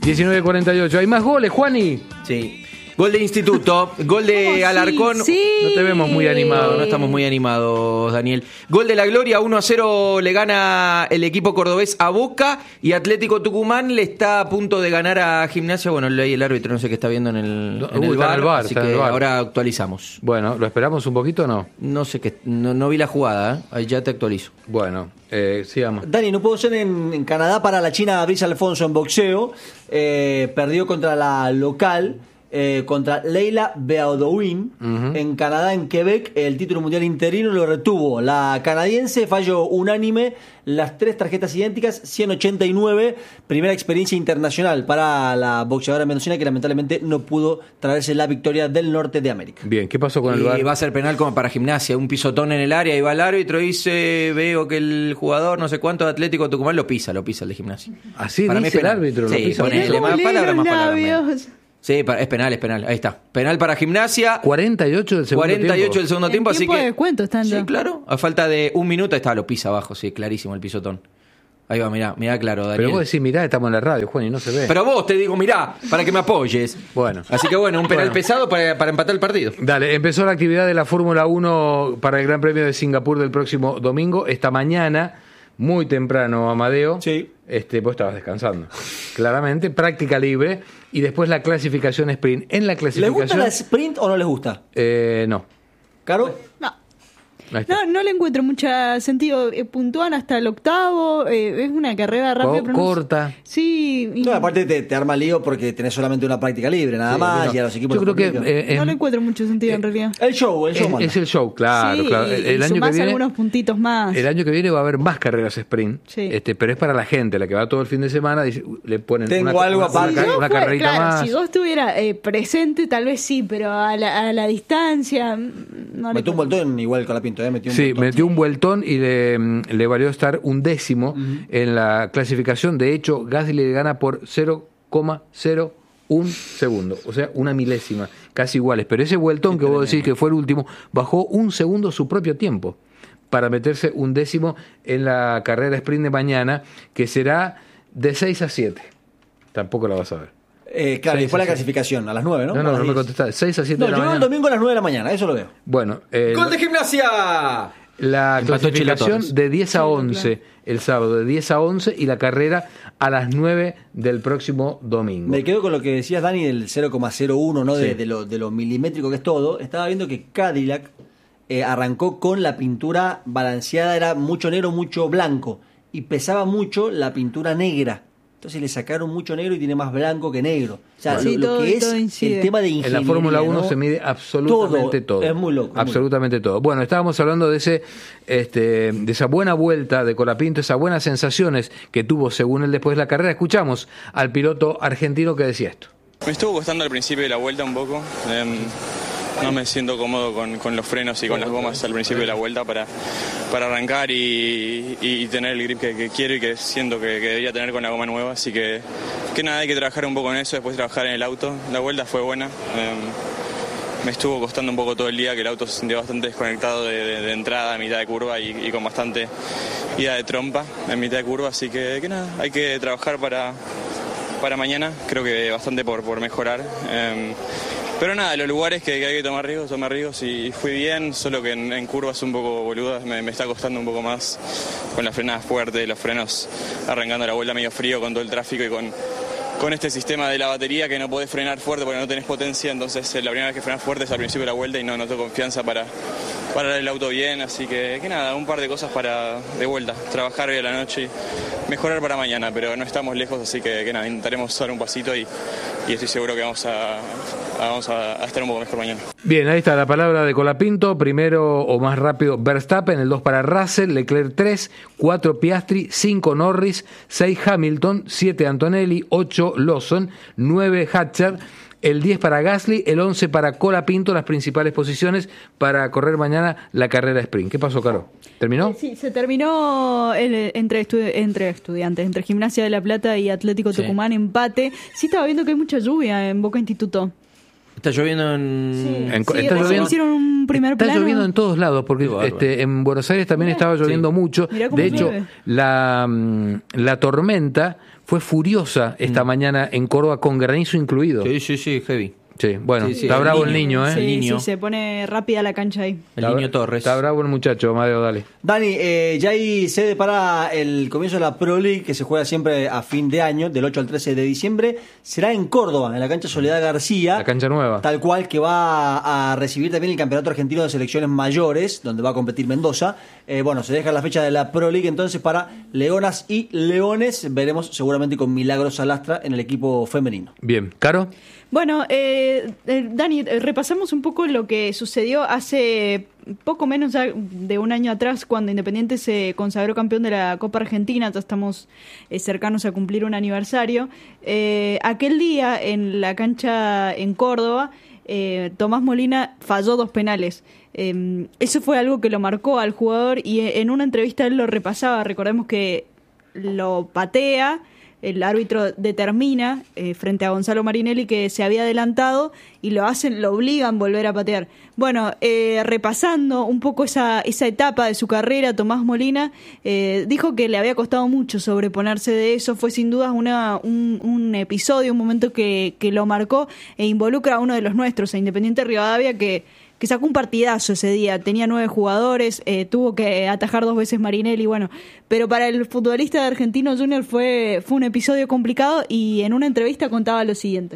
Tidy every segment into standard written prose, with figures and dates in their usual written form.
19:48. ¿Hay más goles, Juani? Sí. Gol de Instituto, gol de Alarcón. Sí. No te vemos muy animado. No estamos muy animados, Daniel. Gol de la Gloria, 1-0 le gana el equipo cordobés a Boca y Atlético Tucumán le está a punto de ganar a Gimnasia. Bueno, el árbitro no sé qué está viendo en el VAR, así que ahora actualizamos. Bueno, ¿lo esperamos un poquito o no? No sé qué, no vi la jugada, ahí ya te actualizo. Bueno, sigamos. Dani, no puedo ser en Canadá para la China Brice Alfonso en boxeo. Perdió contra la local. Contra Leila Beaudoin en Canadá, en Quebec. El título mundial interino lo retuvo la canadiense, fallo unánime, las 3 tarjetas idénticas, 189, primera experiencia internacional para la boxeadora mendocina que lamentablemente no pudo traerse la victoria del norte de América. Bien, ¿qué pasó con el VAR? Y va a ser penal como para Gimnasia, un pisotón en el área, y va el árbitro y dice, veo que el jugador no sé cuánto de Atlético Tucumán lo pisa el de Gimnasia. Así para dice mí el árbitro, sí, lo pisa. ponele más palabras, más palabras. Sí, es penal, ahí está. Penal para Gimnasia. 48 del segundo 48 tiempo. del segundo tiempo, así que... de descuento estando. Sí, claro. A falta de un minuto, ahí está, lo pisa abajo, sí, clarísimo el pisotón. Ahí va, mirá claro, Daniel. Pero vos decís, mirá, estamos en la radio, Juan, y no se ve. Pero vos te digo, mirá, para que me apoyes. Bueno. Así que bueno, un penal pesado para empatar el partido. Dale, empezó la actividad de la Fórmula 1 para el Gran Premio de Singapur del próximo domingo. Esta mañana, muy temprano, Amadeo. Sí. Vos estabas descansando. Claramente, práctica libre. Y después la clasificación sprint. En la clasificación... ¿Les gusta la sprint o no les gusta? No. ¿Caro? No. Ahí está. No le encuentro mucho sentido. Puntúan hasta el octavo. Es una carrera rápida. pero corta. Sí. No, aparte te arma lío porque tenés solamente una práctica libre, nada más. no. Y a los equipos Yo creo que no le encuentro mucho sentido en realidad. el show manda. es el show, claro. Sí, claro. El año que viene, algunos puntitos más. el año que viene va a haber más carreras sprint. Sí. Pero es para la gente, la que va todo el fin de semana, le ponen Tengo algo aparte. una carrerita claro, más. si yo estuviera presente, tal vez sí, pero a la distancia. No Metió un voltón igual Colapinto, Metió un vueltón y le valió estar 1/10 en la clasificación. De hecho, Gasly le gana por 0,01 segundo, o sea, una milésima, casi iguales. Pero ese vueltón que vos decís que fue el último, bajó 1 segundo su propio tiempo para meterse 1/10 en la carrera sprint de mañana, que será de 6 a 7. Tampoco la vas a ver. Claro, y fue la clasificación, a las 9, ¿no? No me contestaste. 6 a 7 No, de la yo veo mañana. el domingo a las 9 de la mañana, eso lo veo. Bueno, ¡Gol de Gimnasia! la Empató Chila clasificación Torres. de 10 a 11 el sábado, de 10 a 11, y la carrera a las 9 del próximo domingo. Me quedo con lo que decías, Dani, del 0,01, ¿no? Sí. De lo milimétrico que es todo. Estaba viendo que Cadillac arrancó con la pintura balanceada, era mucho negro, mucho blanco, y pesaba mucho la pintura negra. Entonces le sacaron mucho negro y tiene más blanco que negro. O sea, Sí, lo todo- que es todo incide. el tema de En ingeniería. la Fórmula 1 ¿no? se mide absolutamente todo. Es muy loco. Absolutamente todo. Bueno, estábamos hablando de de esa buena vuelta de Colapinto, esas buenas sensaciones que tuvo según él después de la carrera. Escuchamos al piloto argentino que decía esto. Me estuvo costando al principio de la vuelta un poco. No me siento cómodo con los frenos y con las gomas al principio de la vuelta para arrancar y tener el grip que quiero y que siento que debería tener con la goma nueva. Así que nada, hay que trabajar un poco en eso, después trabajar en el auto. La vuelta fue buena. Me estuvo costando un poco todo el día, que el auto se sintió bastante desconectado de entrada a mitad de curva y con bastante ida de trompa en mitad de curva. Así que nada, hay que trabajar para mañana. Creo que bastante por mejorar. Pero nada, los lugares que hay que tomar riesgos y fui bien, solo que en curvas un poco boludas me está costando un poco más con las frenadas fuertes, los frenos arrancando la vuelta medio frío con todo el tráfico y con este sistema de la batería que no podés frenar fuerte porque no tenés potencia. Entonces la primera vez que frenas fuerte es al principio de la vuelta y no tengo confianza para parar el auto bien. Así que nada, un par de cosas de vuelta, trabajar hoy a la noche y mejorar para mañana, pero no estamos lejos, así que nada, intentaremos dar un pasito y estoy seguro que vamos a estar un poco mejor mañana. Bien, ahí está la palabra de Colapinto. Primero o más rápido Verstappen, el 2 para Russell, Leclerc 3, 4 Piastri, 5 Norris, 6 Hamilton, 7 Antonelli, 8 Lawson, 9 Hatcher, el 10 para Gasly, el 11 para Colapinto, las principales posiciones para correr mañana la carrera sprint. ¿Qué pasó, Caro? ¿Terminó? Sí, se terminó entre estudiantes, entre Gimnasia de La Plata y Atlético Tucumán, empate. Sí, estaba viendo que hay mucha lluvia en Boca Instituto. Está lloviendo está lloviendo, hicieron un primer está plano. lloviendo en todos lados, porque en Buenos Aires también estaba lloviendo mucho. De hecho, la tormenta fue furiosa esta mañana en Córdoba, con granizo incluido. Sí, heavy. Sí, bueno, Sí, está bravo el niño, ¿eh? Sí, El niño. sí, se pone rápida la cancha ahí. El niño Torres. Está bravo el muchacho, Amadeo, dale. Dani, ya hay sede para el comienzo de la Pro League, que se juega siempre a fin de año, del 8 al 13 de diciembre. Será en Córdoba, en la cancha Soledad García. La cancha nueva. Tal cual, que va a recibir también el Campeonato Argentino de Selecciones Mayores, donde va a competir Mendoza. Bueno, se deja la fecha de la Pro League entonces para Leonas y Leones. Veremos seguramente con Milagros Salastra en el equipo femenino. Bien, ¿Caro? Bueno, Dani, repasamos un poco lo que sucedió hace poco menos de un año atrás, cuando Independiente se consagró campeón de la Copa Argentina. Ya estamos cercanos a cumplir un aniversario. Aquel día, en la cancha en Córdoba, Tomás Molina falló 2 penales. Eso fue algo que lo marcó al jugador, y en una entrevista él lo repasaba. Recordemos que lo patea, el árbitro determina frente a Gonzalo Marinelli que se había adelantado, y lo obligan a volver a patear. Bueno, repasando un poco esa etapa de su carrera, Tomás Molina dijo que le había costado mucho sobreponerse de eso. Fue sin duda un episodio, un momento que lo marcó e involucra a uno de los nuestros, a Independiente Rivadavia, que sacó un partidazo ese día. Tenía 9 jugadores, tuvo que atajar 2 veces Marinelli, bueno, pero para el futbolista de Argentino Junior fue un episodio complicado, y en una entrevista contaba lo siguiente.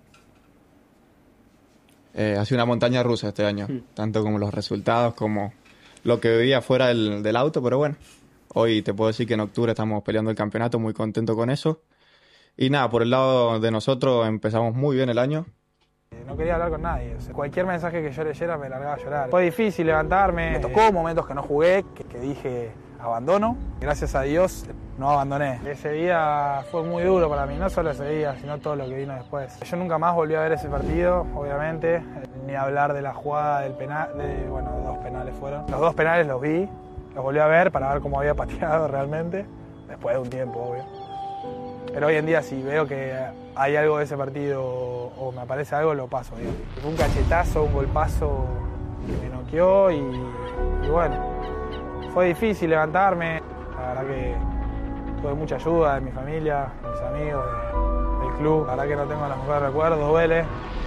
Ha sido una montaña rusa este año, tanto como los resultados como lo que vivía fuera del auto, pero bueno, hoy te puedo decir que en octubre estamos peleando el campeonato, muy contento con eso. Y nada, por el lado de nosotros empezamos muy bien el año. No quería hablar con nadie, o sea, cualquier mensaje que yo leyera me largaba a llorar. Fue difícil levantarme, me tocó momentos que no jugué, que dije abandono. Gracias a Dios no abandoné. Ese día fue muy duro para mí, no solo ese día, sino todo lo que vino después. Yo nunca más volví a ver ese partido, obviamente, ni hablar de la jugada del penal, 2 penales fueron. Los 2 penales los vi, los volví a ver para ver cómo había pateado realmente, después de un tiempo, obvio. Pero hoy en día, si veo que hay algo de ese partido o me aparece algo, lo paso bien. Fue un cachetazo, un golpazo que me noqueó, y bueno, fue difícil levantarme. La verdad que tuve mucha ayuda de mi familia, de mis amigos, del club. La verdad que no tengo los mejores recuerdos, duele.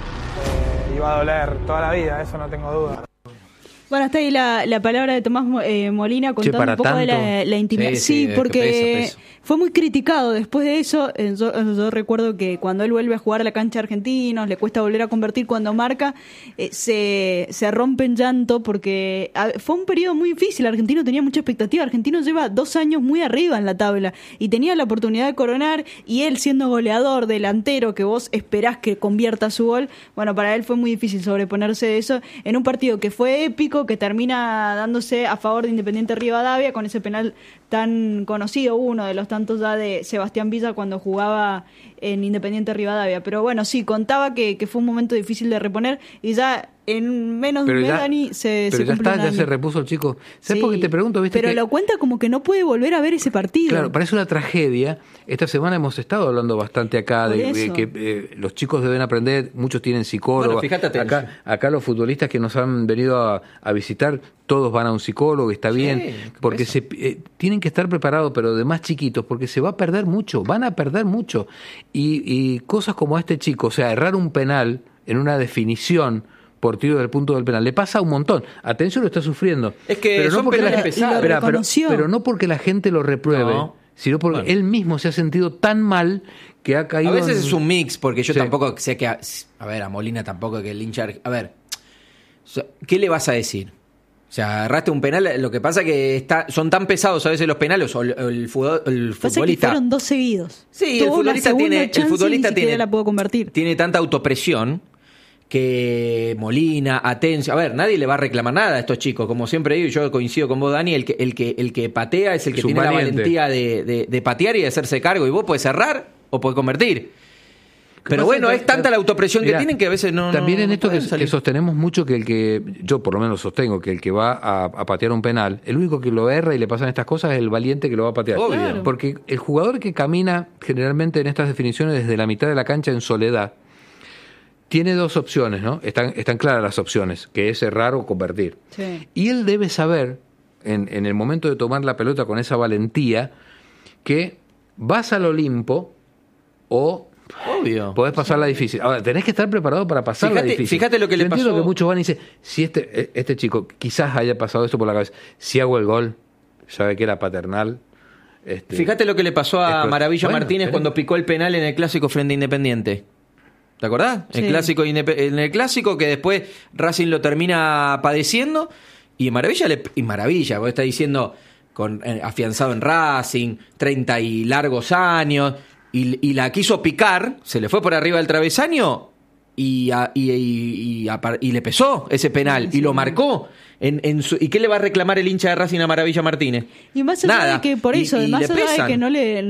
Y va a doler toda la vida, eso no tengo duda. Bueno, está ahí la palabra de Tomás Molina contando un poco de la intimidad. Sí, porque pesa. Fue muy criticado después de eso. Yo recuerdo que cuando él vuelve a jugar a la cancha de Argentinos, le cuesta volver a convertir cuando marca, se rompe en llanto, porque fue un periodo muy difícil. Argentino tenía mucha expectativa. Argentino lleva 2 años muy arriba en la tabla y tenía la oportunidad de coronar, y él, siendo goleador, delantero, que vos esperás que convierta su gol, bueno, para él fue muy difícil sobreponerse de eso en un partido que fue épico, que termina dándose a favor de Independiente Rivadavia con ese penal tan conocido, uno de los tantos ya de Sebastián Villa cuando jugaba en Independiente Rivadavia. Pero bueno, sí, contaba que fue un momento difícil de reponer, y ya en menos de un mes, Dani, se pero ya cumplió está, ya se repuso el chico. ¿Sabes sí, por qué te pregunto? ¿Viste? Pero lo cuenta como que no puede volver a ver ese partido. Claro, parece una tragedia. Esta semana hemos estado hablando bastante acá de que los chicos deben aprender, muchos tienen psicólogo. Bueno, fíjate, acá los futbolistas que nos han venido a visitar, todos van a un psicólogo, está bien, porque tienen que estar preparados, pero de más chiquitos, porque se va a perder mucho, van a perder mucho. Y cosas como este chico, o sea, errar un penal en una definición por tiro del punto del penal, le pasa un montón. Atención, lo está sufriendo. Es que pero son penales pesados. Pero no porque la gente lo repruebe, sino porque él mismo se ha sentido tan mal que ha caído. A veces es un mix, porque yo tampoco sé que... A ver, a Molina tampoco que el hincha... A ver, ¿qué le vas a decir? O sea, agarraste un penal, lo que pasa que son tan pesados a veces los penales, o el futbolista... Pasa que fueron 2 seguidos. Sí, el futbolista tiene la puedo convertir. Tiene tanta autopresión que Molina, Atencio, a ver, nadie le va a reclamar nada a estos chicos, como siempre digo, y yo coincido con vos, Dani, el que patea es el que tiene valiente. La valentía de patear y de hacerse cargo, y vos podés cerrar o podés convertir. Pero bueno, es tanta la autopresión que tienen que a veces no... También en esto que salir. sostenemos mucho que yo por lo menos sostengo que el que va a patear un penal, el único que lo erra y le pasan estas cosas es el valiente que lo va a patear. Obvio. Porque el jugador que camina generalmente en estas definiciones desde la mitad de la cancha en soledad, tiene dos opciones, ¿no? Están claras las opciones, que es errar o convertir. Sí. Y él debe saber, en el momento de tomar la pelota con esa valentía, que vas al Olimpo o Obvio. podés pasarla difícil. Ahora, tenés que estar preparado para pasarla difícil. Fíjate lo que le Yo entiendo pasó. que muchos van y dicen, si este chico quizás haya pasado esto por la cabeza, si hago el gol, sabe que era paternal. Fíjate lo que le pasó a Maravilla Bueno, Martínez pero- cuando picó el penal en el clásico frente a Independiente. ¿Te acordás? Sí. En el clásico que después Racing lo termina padeciendo y Maravilla, vos estás diciendo afianzado en Racing, 30 y largos años, y la quiso picar, se le fue por arriba del travesaño y le pesó ese penal y lo marcó. ¿Y qué le va a reclamar el hincha de Racing a Maravilla Martínez? Y más allá Nada. de que por eso, Y más le allá de pesan. que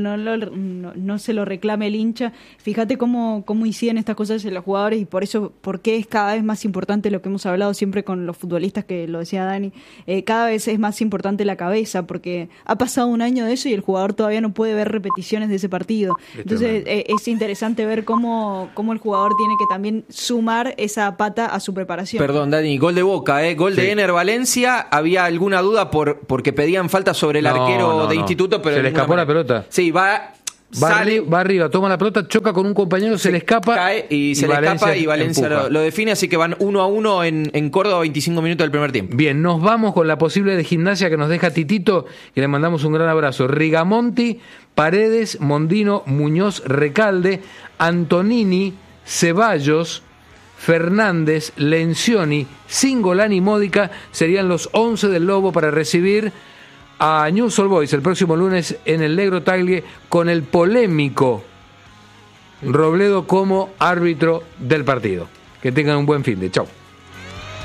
no se lo reclame el hincha, fíjate cómo inciden estas cosas en los jugadores y por qué es cada vez más importante lo que hemos hablado siempre con los futbolistas, que lo decía Dani, cada vez es más importante la cabeza, porque ha pasado un año de eso y el jugador todavía no puede ver repeticiones de ese partido. Entonces es interesante ver cómo el jugador tiene que también sumar esa pata a su preparación. Perdón, Dani, gol de Boca, gol de Ener Valencia. Había alguna duda porque pedían falta sobre el arquero de Instituto, pero se de le ninguna escapó la manera. pelota. Sí, sale, Va arriba, toma la pelota, choca con un compañero, se le escapa. cae y se le escapa y Valencia lo define, así que van 1-1 en Córdoba, 25 minutos del primer tiempo. Bien, nos vamos con la posible de Gimnasia que nos deja Titito, que le mandamos un gran abrazo. Rigamonti, Paredes, Mondino, Muñoz, Recalde, Antonini, Ceballos, Fernández, Lencioni, Singolani y Módica serían los 11 del Lobo para recibir a Newell's Old Boys el próximo lunes en el Negro Tagle con el polémico Robledo como árbitro del partido. Que tengan un buen fin de chau.